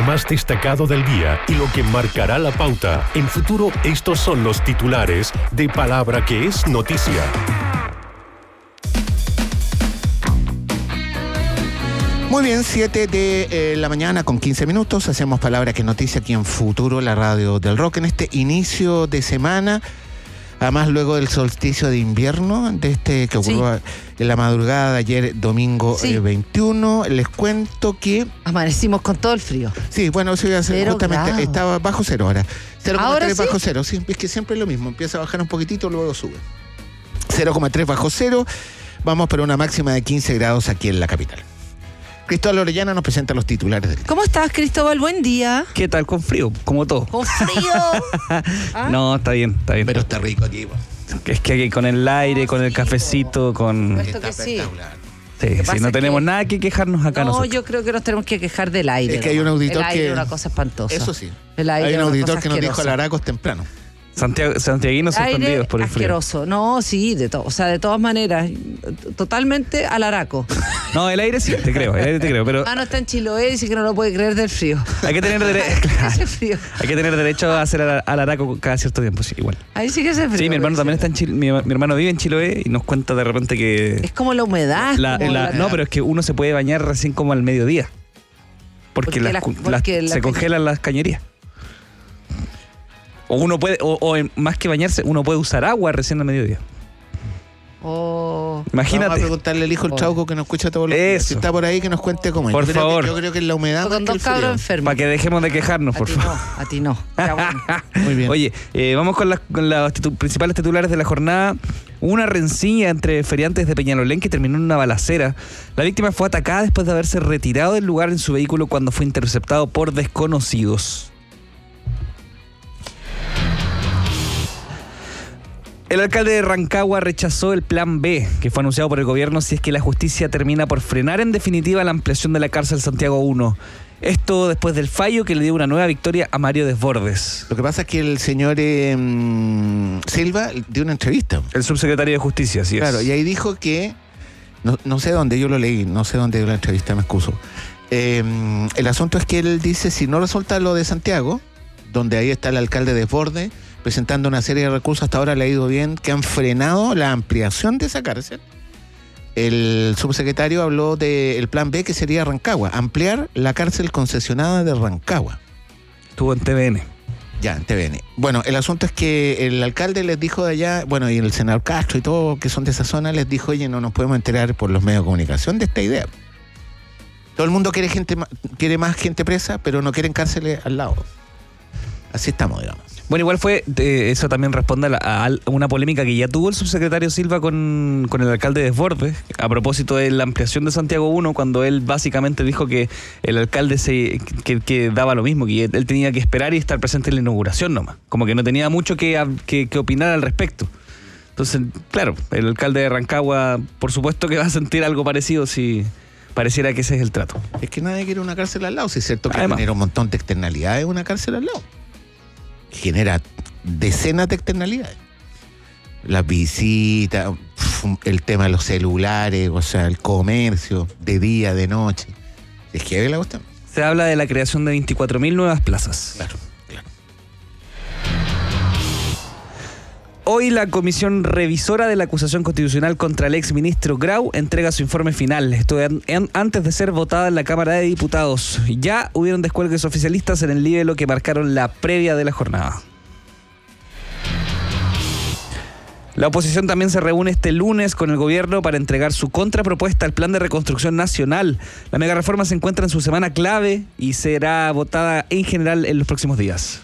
más destacado del día y lo que marcará la pauta. En Futuro, estos son los titulares de Palabra que es noticia. Muy bien, 7 de la mañana con 15 minutos. Hacemos Palabra que es noticia aquí en Futuro, la radio del rock, en este inicio de semana. Además, luego del solsticio de invierno, que ocurrió en la madrugada de ayer, domingo 21, les cuento que... Amanecimos con todo el frío. Sí, bueno, eso iba a ser justamente, grados. Estaba bajo cero ahora. 0,3 bajo cero, sí, es que siempre es lo mismo, empieza a bajar un poquitito, luego sube. 0,3 bajo cero, vamos para una máxima de 15 grados aquí en la capital. Cristóbal Orellana nos presenta los titulares del día. ¿Cómo estás, Cristóbal? Buen día. ¿Qué tal? Con frío, como todo. ¿Con frío? ¿Ah? No, está bien. Pero está rico aquí. Es que aquí con el aire, con el cafecito, con... Esto que sí. Sí, no tenemos nada que quejarnos acá nosotros. No, yo creo que nos tenemos que quejar del aire. Es que hay un auditor el aire que... es una cosa espantosa. Eso sí. El aire hay un auditor que nos asquerosa. dijo Alaracos temprano. Santiaguinos suspendidos por el frío. Asqueroso. No, sí, de todas maneras, totalmente alaraco. No, el aire sí, te creo, pero... No está en Chiloé y dice que no lo puede creer del frío. Hay que tener Hay que tener derecho a hacer alaraco cada cierto tiempo, sí, igual. Ahí sí que hace frío. Sí, mi hermano también está en Chile, mi hermano vive en Chiloé y nos cuenta de repente que... Es como la humedad. No, pero es que uno se puede bañar recién como al mediodía. Porque se congelan las cañerías. O uno puede, más que bañarse, uno puede usar agua recién al mediodía. Imagínate. Vamos a preguntarle al hijo el Trauco que nos escucha todos los días. Si está por ahí, que nos cuente cómo es. Por favor. Yo creo que es la humedad. Con dos cabros enfermos. Para que dejemos de quejarnos, por favor. A ti no. Muy bien. Oye, vamos con las principales titulares de la jornada. Hubo una rencilla entre feriantes de Peñalolén que terminó en una balacera. La víctima fue atacada después de haberse retirado del lugar en su vehículo cuando fue interceptado por desconocidos. El alcalde de Rancagua rechazó el plan B que fue anunciado por el gobierno si es que la justicia termina por frenar en definitiva la ampliación de la cárcel Santiago 1. Esto después del fallo que le dio una nueva victoria a Mario Desbordes. Lo que pasa es que el señor Silva dio una entrevista. El subsecretario de Justicia, sí. Claro, y ahí dijo que, no sé dónde, yo lo leí, no sé dónde dio la entrevista, me excuso. El asunto es que él dice, si no resulta lo de Santiago, donde ahí está el alcalde Desbordes, presentando una serie de recursos, hasta ahora le ha ido bien, que han frenado la ampliación de esa cárcel. El subsecretario habló del plan B, que sería Rancagua, ampliar la cárcel concesionada de Rancagua. Estuvo en TVN. Ya, en TVN. Bueno, el asunto es que el alcalde les dijo de allá, bueno, y el senador Castro y todo, que son de esa zona, les dijo, oye, no nos podemos enterar por los medios de comunicación de esta idea. Todo el mundo quiere más gente presa, pero no quieren cárceles al lado. Así estamos, digamos. Bueno, igual eso también responde a una polémica que ya tuvo el subsecretario Silva con el alcalde Desbordes a propósito de la ampliación de Santiago 1, cuando él básicamente dijo que el alcalde que daba lo mismo, que él tenía que esperar y estar presente en la inauguración nomás, como que no tenía mucho que opinar al respecto. Entonces, claro, el alcalde de Rancagua, por supuesto que va a sentir algo parecido si pareciera que ese es el trato. Es que nadie quiere una cárcel al lado, si es cierto que genera un montón de externalidades una cárcel al lado. Genera decenas de externalidades. Las visitas, el tema de los celulares, o sea, el comercio, de día, de noche. Es que la cuestión. Se habla de la creación de 24.000 nuevas plazas. Claro. Hoy la comisión revisora de la acusación constitucional contra el exministro Grau entrega su informe final. Esto antes de ser votada en la Cámara de Diputados. Ya hubieron descuelgues oficialistas en el libelo que marcaron la previa de la jornada. La oposición también se reúne este lunes con el gobierno para entregar su contrapropuesta al Plan de Reconstrucción Nacional. La megareforma se encuentra en su semana clave y será votada en general en los próximos días.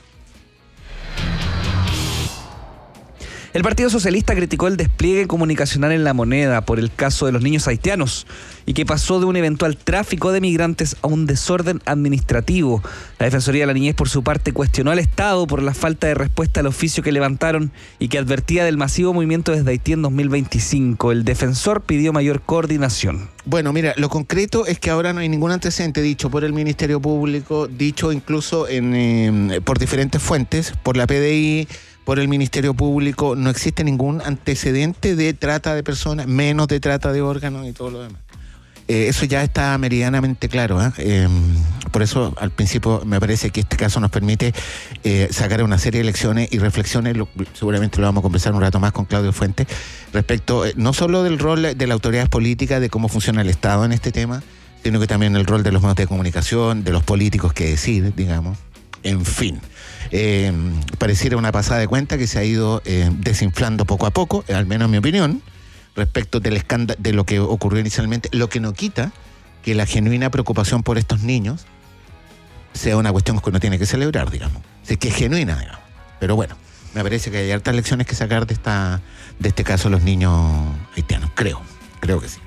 El Partido Socialista criticó el despliegue comunicacional en La Moneda por el caso de los niños haitianos y que pasó de un eventual tráfico de migrantes a un desorden administrativo. La Defensoría de la Niñez, por su parte, cuestionó al Estado por la falta de respuesta al oficio que levantaron y que advertía del masivo movimiento desde Haití en 2025. El defensor pidió mayor coordinación. Bueno, mira, lo concreto es que ahora no hay ningún antecedente dicho por el Ministerio Público, dicho incluso por diferentes fuentes, por la PDI, por el Ministerio Público. No existe ningún antecedente de trata de personas, menos de trata de órganos y todo lo demás. Eso ya está meridianamente claro, por eso al principio me parece que este caso nos permite sacar una serie de lecciones y reflexiones, seguramente lo vamos a conversar un rato más con Claudio Fuentes, respecto no solo del rol de las autoridades políticas, de cómo funciona el Estado en este tema, sino que también el rol de los medios de comunicación, de los políticos que deciden, digamos. En fin, pareciera una pasada de cuenta que se ha ido desinflando poco a poco, al menos en mi opinión, respecto del escándalo, de lo que ocurrió inicialmente, lo que no quita que la genuina preocupación por estos niños sea una cuestión que uno tiene que celebrar, digamos. Si es que es genuina, digamos. Pero bueno, me parece que hay hartas lecciones que sacar de este caso de los niños haitianos, creo que sí.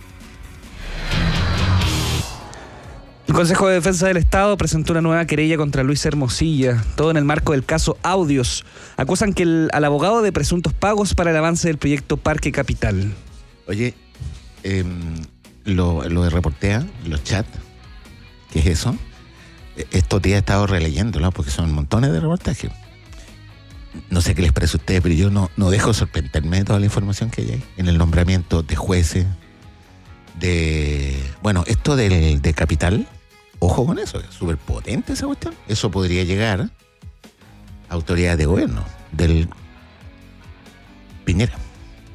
El Consejo de Defensa del Estado presentó una nueva querella contra Luis Hermosilla, todo en el marco del caso Audios. Acusan que al abogado de presuntos pagos para el avance del proyecto Parque Capital. Oye, lo de Reportea, los chats, ¿qué es eso? Estos días he estado releyéndolo porque son montones de reportajes. No sé qué les parece a ustedes, pero yo no dejo de sorprenderme de toda la información que hay ahí, en el nombramiento de jueces, bueno, esto de Capital, ojo con eso, es súper potente esa cuestión. Eso podría llegar a autoridades de gobierno, del Piñera.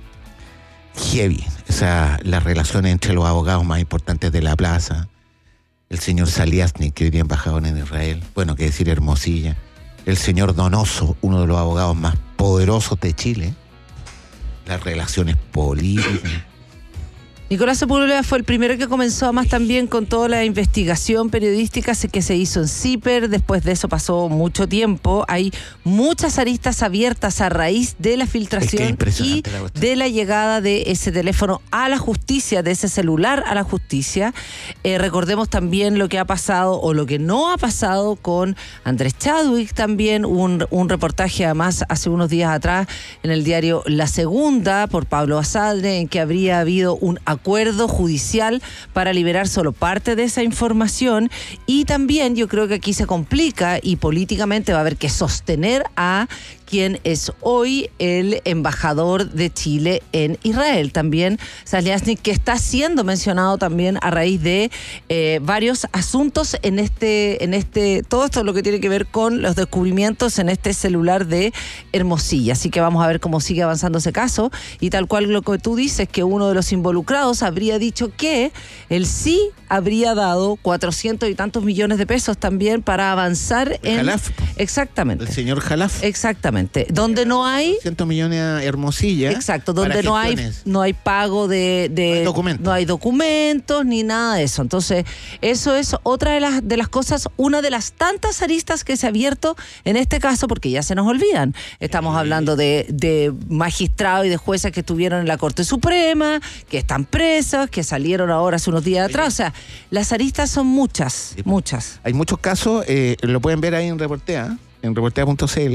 Heavy, las relaciones entre los abogados más importantes de la plaza, el señor Saliasnik, que hoy día embajador en Israel, bueno, qué decir Hermosilla, el señor Donoso, uno de los abogados más poderosos de Chile, las relaciones políticas. Nicolás Sepúlveda fue el primero que comenzó además también con toda la investigación periodística que se hizo en CIPER. Después de eso pasó mucho tiempo. Hay muchas aristas abiertas a raíz de la filtración y de la llegada de ese teléfono a la justicia, de ese celular a la justicia. Recordemos también lo que ha pasado o lo que no ha pasado con Andrés Chadwick también. Un reportaje además hace unos días atrás en el diario La Segunda por Pablo Asadre, en que habría habido un acuerdo judicial para liberar solo parte de esa información, y también yo creo que aquí se complica y políticamente va a haber que sostener a quien es hoy el embajador de Chile en Israel. También Saliasnik, que está siendo mencionado también a raíz de varios asuntos en todo esto lo que tiene que ver con los descubrimientos en este celular de Hermosilla. Así que vamos a ver cómo sigue avanzando ese caso, y tal cual lo que tú dices, que uno de los involucrados habría dicho que él sí habría dado 400 y tantos millones de pesos también para avanzar en... Jalaf. Exactamente. El señor Jalaf. Exactamente. Donde no hay... 100 millones a Hermosilla. Exacto, donde no hay pago no hay documentos ni nada de eso. Entonces, eso es otra de las cosas, una de las tantas aristas que se ha abierto en este caso, porque ya se nos olvidan. Estamos hablando de magistrados y de jueces que estuvieron en la Corte Suprema, que están presos, que salieron ahora hace unos días atrás. O sea, las aristas son muchas. Hay muchos casos, lo pueden ver ahí en Reportea, en reportea.cl.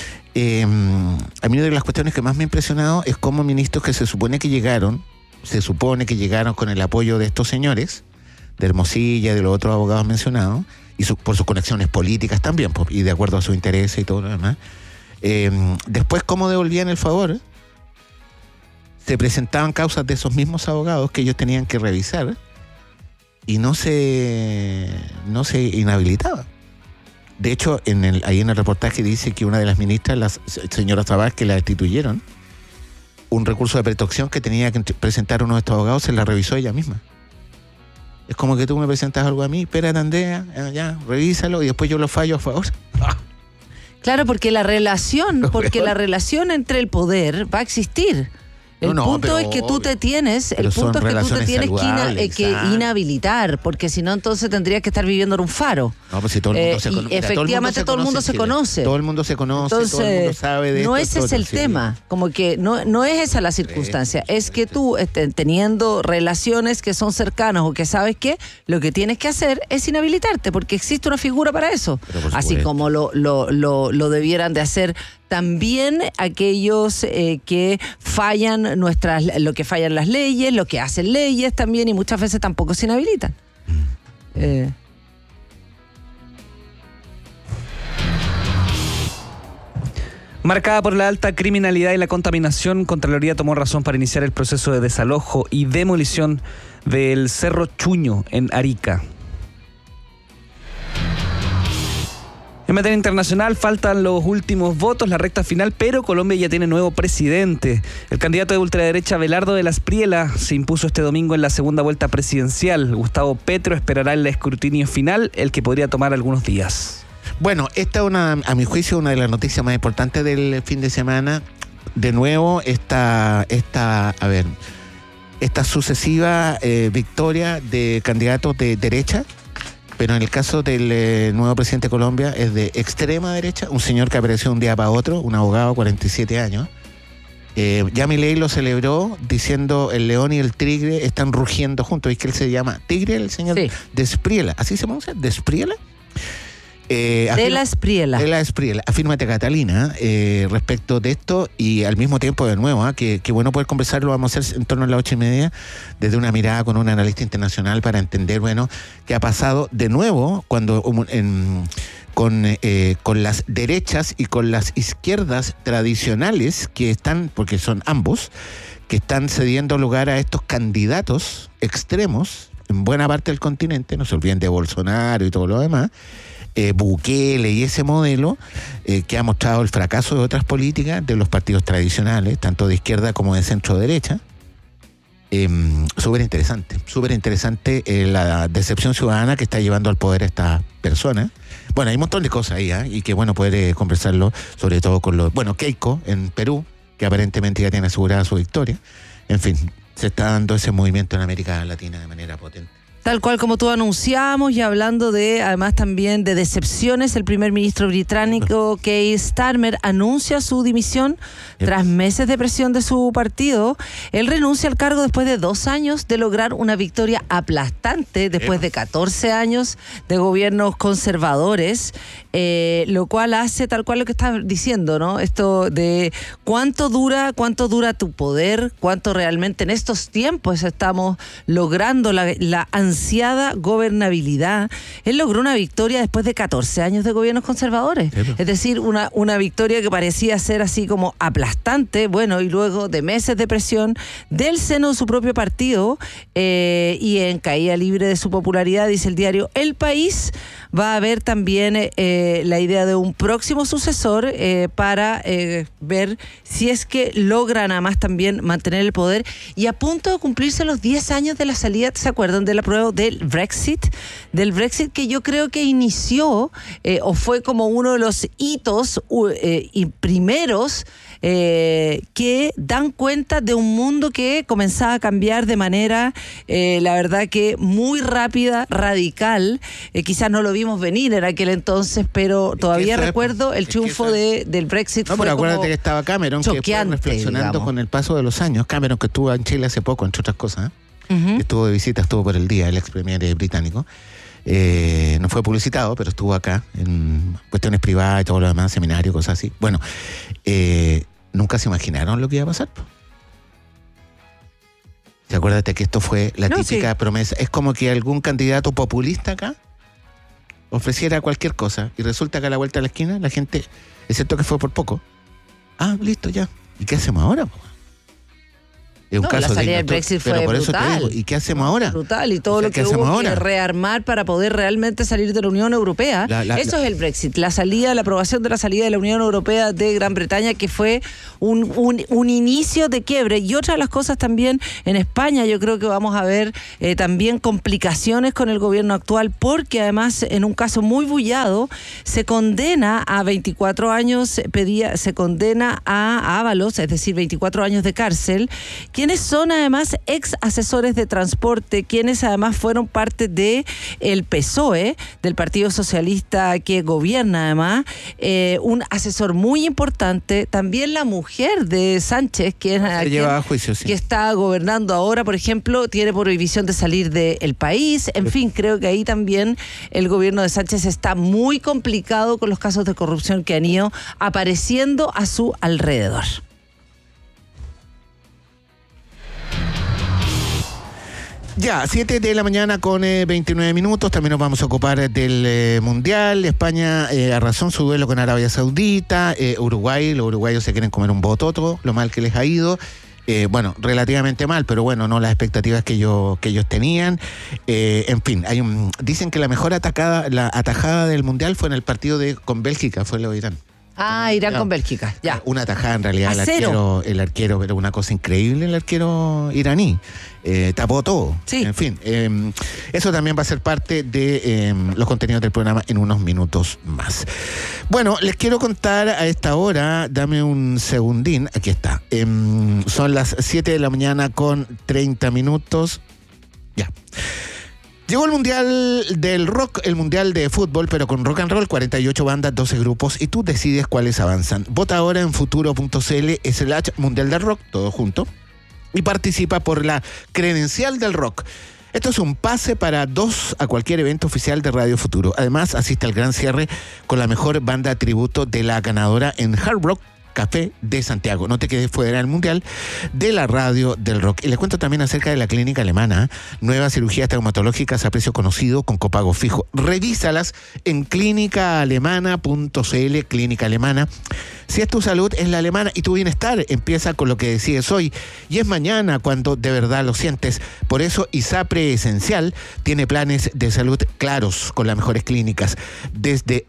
A mí una de las cuestiones que más me ha impresionado es cómo ministros que se supone que llegaron con el apoyo de estos señores, de Hermosilla, de los otros abogados mencionados, y por sus conexiones políticas también, y de acuerdo a sus intereses y todo lo demás, después cómo devolvían el favor. Se presentaban causas de esos mismos abogados que ellos tenían que revisar y no se inhabilitaba. De hecho, ahí en el reportaje dice que una de las ministras, la señora Sabás, que la destituyeron, un recurso de protección que tenía que presentar uno de estos abogados, se la revisó ella misma. Es como que tú me presentas algo a mí, espérate, Andrea, ya, revísalo y después yo lo fallo a favor. Claro, porque la relación entre el poder va a existir. El punto es que tú te tienes que inhabilitar, porque si no, entonces tendrías que estar viviendo en un faro. No, pues si todo el mundo se conoce. Efectivamente, todo el mundo se conoce. Todo el mundo se conoce, entonces, todo el mundo sabe de esto. No ese es el tema, como que no es esa la circunstancia, es que tú teniendo relaciones que son cercanas o que sabes que lo que tienes que hacer es inhabilitarte, porque existe una figura para eso. Así como lo debieran de hacer también aquellos que fallan lo que fallan las leyes, lo que hacen leyes también, y muchas veces tampoco se inhabilitan. Marcada por la alta criminalidad y la contaminación, Contraloría tomó razón para iniciar el proceso de desalojo y demolición del Cerro Chuño en Arica. En materia internacional faltan los últimos votos, la recta final, pero Colombia ya tiene nuevo presidente. El candidato de ultraderecha Abelardo de la Espriella se impuso este domingo en la segunda vuelta presidencial. Gustavo Petro esperará el escrutinio final, el que podría tomar algunos días. Bueno, esta es a mi juicio, una de las noticias más importantes del fin de semana. De nuevo, esta sucesiva victoria de candidatos de derecha, pero en el caso del nuevo presidente de Colombia es de extrema derecha, un señor que apareció un día para otro, un abogado de 47 años. Ya Milei lo celebró diciendo el león y el tigre están rugiendo juntos. ¿Es que él se llama tigre, el señor? Sí. De Espriella? ¿Así se pronuncia? ¿De Espriella? De la Espriella. De la Espriella. Afírmate, Catalina, respecto de esto, y al mismo tiempo, de nuevo, que bueno poder conversarlo. Vamos a hacer en torno a las 8:30, desde una mirada con un analista internacional para entender, bueno, qué ha pasado de nuevo cuando con las derechas y con las izquierdas tradicionales que están, porque son ambos, que están cediendo lugar a estos candidatos extremos en buena parte del continente. No se olviden de Bolsonaro y todo lo demás. Bukele y ese modelo que ha mostrado el fracaso de otras políticas de los partidos tradicionales, tanto de izquierda como de centro derecha. Súper interesante la decepción ciudadana que está llevando al poder a esta persona. Bueno, hay un montón de cosas ahí, y que bueno poder conversarlo, sobre todo con Keiko en Perú, que aparentemente ya tiene asegurada su victoria. En fin, se está dando ese movimiento en América Latina de manera potente. Tal cual como tú anunciamos, y hablando además también de decepciones, el primer ministro británico Keir Starmer anuncia su dimisión tras meses de presión de su partido. Él renuncia al cargo después de 2 años de lograr una victoria aplastante, después de 14 años de gobiernos conservadores, lo cual hace tal cual lo que estás diciendo, ¿no? Esto de cuánto dura tu poder, cuánto realmente en estos tiempos estamos logrando la ansiada gobernabilidad. Él logró una victoria después de 14 años de gobiernos conservadores. Es decir, una victoria que parecía ser así como aplastante, bueno, y luego de meses de presión del seno de su propio partido y en caída libre de su popularidad, dice el diario El País. Va a haber también la idea de un próximo sucesor para ver si es que logran además también mantener el poder, y a punto de cumplirse los 10 años de la salida, ¿se acuerdan de la prueba del Brexit? Del Brexit, que yo creo que inició o fue como uno de los hitos y primeros que dan cuenta de un mundo que comenzaba a cambiar de manera, la verdad que muy rápida, radical. Quizás no lo vimos venir en aquel entonces, pero todavía recuerdo el triunfo del Brexit. No, fue pero acuérdate como que estaba Cameron, que fue reflexionando, digamos, con el paso de los años. Cameron, que estuvo en Chile hace poco, entre otras cosas, estuvo de visita, estuvo por el día, el ex premier británico. No fue publicitado, pero estuvo acá en cuestiones privadas y todo lo demás, seminario, cosas así. Bueno, nunca se imaginaron lo que iba a pasar. Acuérdate que esto fue la típica promesa. Es como que algún candidato populista acá ofreciera cualquier cosa y resulta que a la vuelta de la esquina la gente, excepto que fue por poco, listo, ya. ¿Y qué hacemos ahora? Es un caso la salida del Brexit fue por eso brutal. te digo, ¿y qué hacemos ahora? Brutal, y todo lo que hubo que rearmar para poder realmente salir de la Unión Europea. Eso es el Brexit, la aprobación de la salida de la Unión Europea de Gran Bretaña, que fue un inicio de quiebre. Y otra de las cosas también en España, yo creo que vamos a ver también complicaciones con el gobierno actual, porque además en un caso muy bullado se condena a 24 años, se condena a Ábalos, es decir, 24 años de cárcel, quienes son además ex asesores de transporte, quienes además fueron parte de el PSOE, del Partido Socialista que gobierna además, un asesor muy importante, también la mujer de Sánchez, que lleva a juicio, sí, que está gobernando ahora, por ejemplo, tiene prohibición de salir del país. En fin, creo que ahí también el gobierno de Sánchez está muy complicado con los casos de corrupción que han ido apareciendo a su alrededor. Ya, 7 de la mañana con 29 minutos. También nos vamos a ocupar del Mundial. España arrasó en su duelo con Arabia Saudita. Uruguay, los uruguayos se quieren comer un bototo, lo mal que les ha ido. Bueno, relativamente mal, pero bueno, no las expectativas que ellos tenían. En fin, dicen que la mejor atajada del Mundial fue en el partido con Bélgica, fue lo de Irán. Irán con Bélgica, ya. Una atajada en realidad, el arquero, pero una cosa increíble el arquero iraní. Tapó todo. Sí. En fin, eso también va a ser parte de los contenidos del programa en unos minutos más. Bueno, les quiero contar a esta hora, dame un segundín, aquí está. Son las 7 de la mañana con 30 minutos. Ya. Llegó el Mundial del Rock, el Mundial de Fútbol, pero con rock and roll, 48 bandas, 12 grupos, y tú decides cuáles avanzan. Vota ahora en futuro.cl/Mundial del Rock, todo junto, y participa por la credencial del rock. Esto es un pase para 2 a cualquier evento oficial de Radio Futuro. Además, asiste al gran cierre con la mejor banda tributo de la ganadora en Hard Rock Café de Santiago. No te quedes fuera del Mundial de la Radio del Rock. Y les cuento también acerca de la clínica alemana. Nuevas cirugías traumatológicas a precio conocido con copago fijo. Revísalas en clínicaalemana.cl. Clínica Alemana. Si es tu salud, es la alemana, y tu bienestar empieza con lo que decides hoy. Y es mañana cuando de verdad lo sientes. Por eso ISAPRE Esencial tiene planes de salud claros con las mejores clínicas. Decide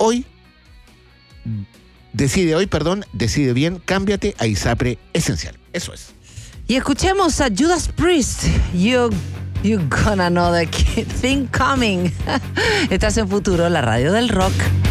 bien, cámbiate a ISAPRE Esencial. Eso es. Y escuchemos a Judas Priest. You gonna know the thing coming. Estás en Futuro, la radio del rock.